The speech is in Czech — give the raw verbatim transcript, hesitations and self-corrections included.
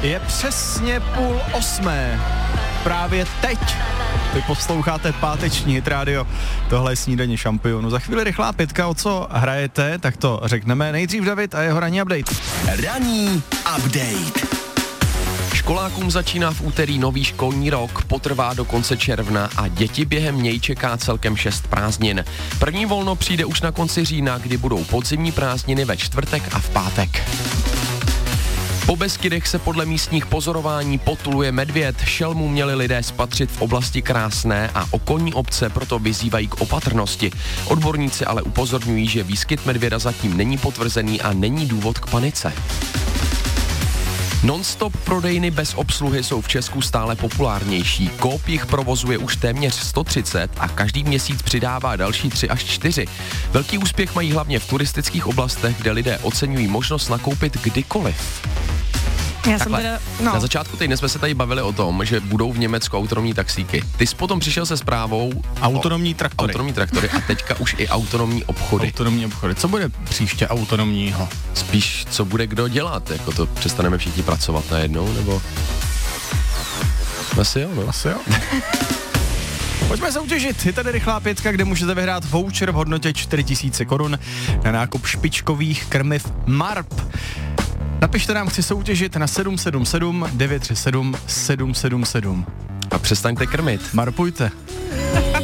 Je přesně půl osmé. Právě teď vy posloucháte páteční Hit Radio. Tohle je snídaně šampionu. Za chvíli rychlá pětka, o co hrajete, tak to řekneme. Nejdřív David a jeho ranní update. Ranní update. Školákům začíná v úterý nový školní rok, potrvá do konce června a děti během něj čeká celkem šest prázdnin. První volno přijde už na konci října, kdy budou podzimní prázdniny ve čtvrtek a v pátek. Po Beskydech se podle místních pozorování potuluje medvěd. Šelmu měli lidé spatřit v oblasti Krásné a okolní obce proto vyzývají k opatrnosti. Odborníci ale upozorňují, že výskyt medvěda zatím není potvrzený a není důvod k panice. Non-stop prodejny bez obsluhy jsou v Česku stále populárnější. Coop jich provozuje už téměř sto třicet a každý měsíc přidává další tři až čtyři. Velký úspěch mají hlavně v turistických oblastech, kde lidé oceňují možnost nakoupit kdykoliv. Já jsem teda, no. Na začátku týdne jsme se tady bavili o tom, že budou v Německu autonomní taxíky. Ty jsi potom přišel se zprávou Autonomní traktory. Autonomní traktory a teďka už i autonomní obchody. Autonomní obchody. Co bude příště autonomního? Spíš, co bude kdo dělat? Jako to přestaneme všichni pracovat najednou, nebo? Asi jo, no. Asi jo. Pojďme soutěžit. Je tady rychlá pětka, kde můžete vyhrát voucher v hodnotě čtyři tisíce korun na nákup špičkových krmiv Marp. Napište nám, chci soutěžit na sedm sedm sedm devět tři sedm sedm sedm sedm. A přestaňte krmit. Marpujte.